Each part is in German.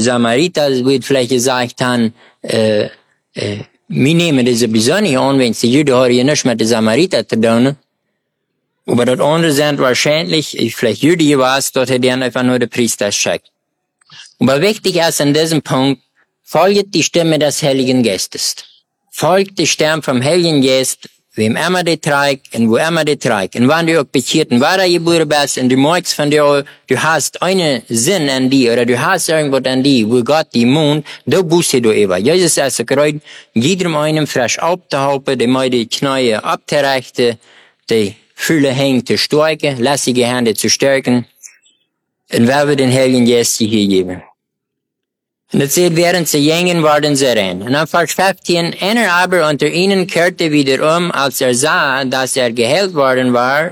Samariter wird vielleicht gesagt haben, wir nehmen das sowieso nicht an, wenn die Juden haben ja nichts mit den Samariter zu tun. Aber das andere sind wahrscheinlich, vielleicht Juden gewesen, dort hat er einfach nur der Priester geschickt. Aber wichtig ist an diesem Punkt, folgt die Stimme des Heiligen Geistes. Folgt die Stimme vom Heiligen Geist, wem immer die trägt und wo immer die trägt. Und wenn du auch bekehrt und weitergeboren bist und du merkst von dir, du hast einen Sinn an dir oder du hast irgendwas an dir, wo Gott die Mund, da buße du über. Jesus ist gerade, jedem einen frisch abzuhalten, die mal die Knie abzurechten, die Fühle hängen zu stärken, lässige Hände zu stärken. Und wer wird den Heiligen Geist hier geben? Und das steht, während sie gingen, waren sie rein. Und dann Vers 15, einer aber unter ihnen kehrte wieder als er sah, dass er geheilt worden war,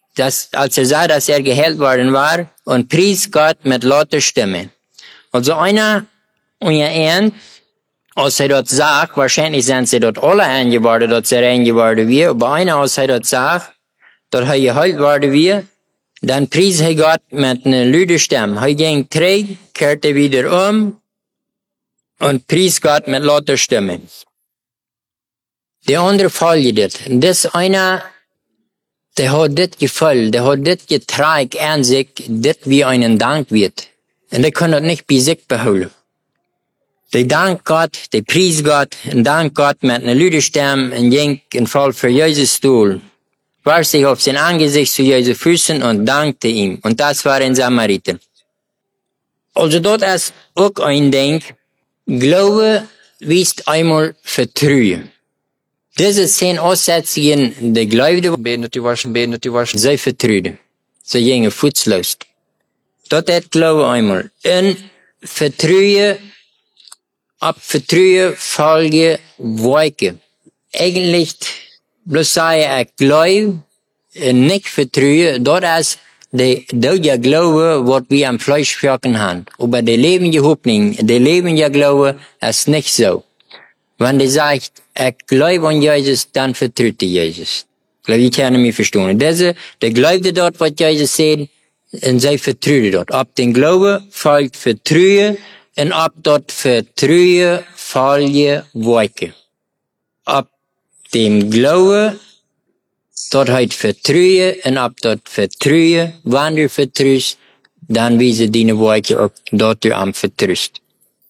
und pries Gott mit lauter Stimme. Also einer unter ihnen, als er dort sagt, wahrscheinlich sind sie dort alle eingeworden, dort sie reingeworden wir, aber einer, als er dort sagt, dort er geheilt worden wir, dann pries er Gott mit einer lauten Stimme. Er ging träg, kehrte wieder und pries Gott mit lauter Stimme. Der andere folgte das. Das einer, der hat das Gefühl, der hat das getragen an sich, das wie einen Dank wird. Und der kann das nicht bei sich behalten. Der dankt Gott, der pries Gott, und dankt Gott mit einer lauten Stimme und ging in Fall für Jesus Stuhl. Warf sich auf sein Angesicht zu Jesu Füßen und dankte ihm. Und das war ein Samariter. Also dort ist auch ein Ding, Glaube wiest einmal Vertrauen. Diese 10 Aussetzungen, der Gläubige, sei Vertrauen. Sie gingen fußlos. Dort hat Glaube einmal. Und Vertrauen, ab Vertrauen folge Wolke. Eigentlich, bloß sei Glaube, nicht Vertrauen, dort ist der Glaube, was wir am Fleisch wirken haben. Aber der lebende Hoffnung, der lebende Glaube ist nicht so. Wenn der sagt, ich glaube an Jesus, dann vertraut Jesus. Ich glaube, ich kann mich verstehen. Der glaubte dort, was Jesus sagt, und sei vertraut dort. Ab dem Glaube folgt Vertrauen, und ab dort Vertrauen folge Wolke. Ab dem Glaube dort halt Vertrauen, und ab dort Vertrauen, wenn du vertraust, dann wiese deine Wolke auch dort du am vertraust.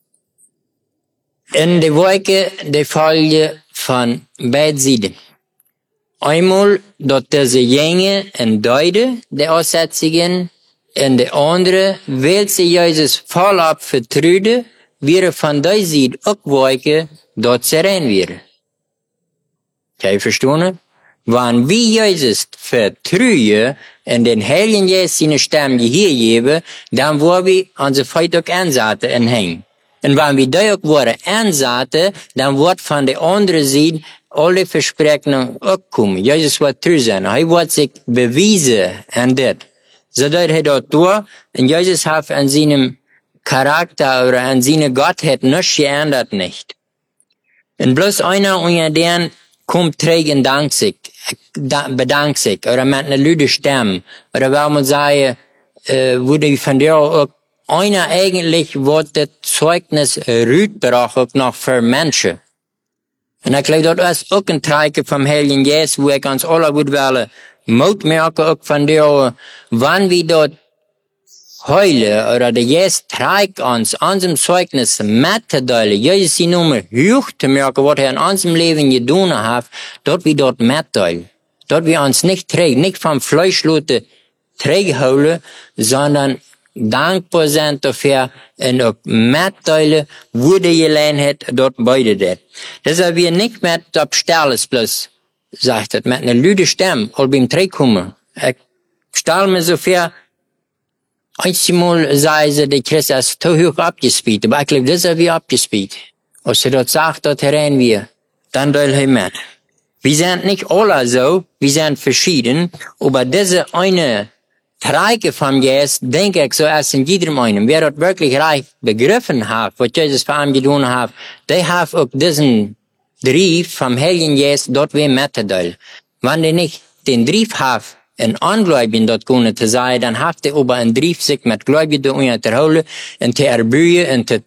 In der Wolke, die Folge von beiden Seiten. Einmal, dort diese Jenge und Deute, die Aussetzungen, und der andere, weil sie Jesus vollab vertraute, wäre von der Seite auch Wolke dort rein wäre. Kann ich verstehen? Wenn wir Jesus vertrauen und den Heiligen Geist seine Stimme hier geben, dann wollen wir unsere Feit auch ansetzen und hängen. Und wenn wir da auch wollen ansetzen, dann wird von der anderen Seite alle Versprechungen auch kommen. Jesus wird treu sein. Er wird sich beweisen an das. So dass er dort tut, und Jesus hat an seinem Charakter oder an seiner Gottheit nichts geändert nicht. Und bloß einer unter denen kommt träg und bedankt sich, oder mit einer lauten Stimme, oder wenn man sagen, wurde von dir auch einer eigentlich, wird das Zeugnis rütbrach auch noch für Menschen. Und ich glaube, das ist auch ein Treiben vom Heiligen Geist, wo ich uns alle gut wollen, Mut merken auch von dir, wann wir dort heulen, oder der Geist treibt uns, unserem Zeugnis mitzuteilen, Jesus die Nummer hoch zu merken, was er in unserem Leben getan hat, dort wir dort mitteilen. Dort wir uns nicht trägen, nicht vom Fleischlute trägen holen, sondern dankbar sind dafür und auch mitteilen, wo der gelernt hat, dort beide das. Deshalb wir nicht mit abstellen, bloß, sagt er, mit einer lauten Stimme, all beim Trägkommen. Ich stelle mir so vor, einmal sagen sie, der Christ ist zu hoch abgespielt, aber ich glaube, das ist wie abgespielt. Als er dort sagt, dort rennen wir, dann soll er mit. Wir sind nicht alle so, wir sind verschieden, aber diese eine Treibe vom Geist, denke ich, so ist in jedem einen. Wer dort wirklich reich begriffen hat, was Jesus für ihn getan hat, der hat auch diesen Brief vom Heiligen Geist dort wie mitteilen. Wenn der nicht den Brief hat, in Ungläubigen dort können zu sein, dann hat er aber einen Brief sich mit Gläubigen unterhalten und zu erbühen und zu